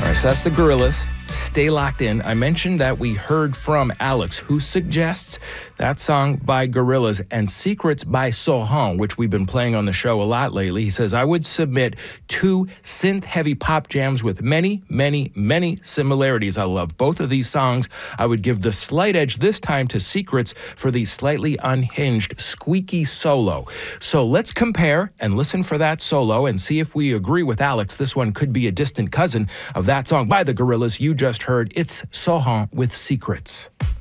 Yes, that's the Gorillaz. Stay locked in. I mentioned that we heard from Alex, who suggests that song by Gorillaz and Secrets by Sohan, which we've been playing on the show a lot lately. He says, I would submit two synth-heavy pop jams with many, many, many similarities. I love both of these songs. I would give the slight edge this time to Secrets for the slightly unhinged, squeaky solo. So let's compare and listen for that solo and see if we agree with Alex. This one could be a distant cousin of that song by the Gorillaz you just heard. It's Sohan with Secrets.